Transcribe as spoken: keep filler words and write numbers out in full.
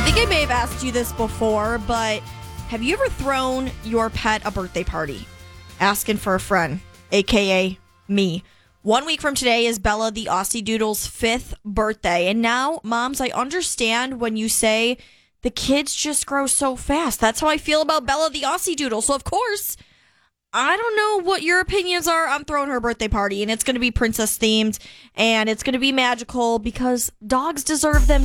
think I may have asked you this before, but have you ever thrown your pet a birthday party? Asking for a friend, a k a me. One week from today is Bella the Aussie Doodle's fifth birthday. And now, moms, I understand when you say the kids just grow so fast. That's how I feel about Bella the Aussie Doodle. So, of course, I don't know what your opinions are. I'm throwing her a birthday party, and it's going to be princess themed, and it's going to be magical because dogs deserve them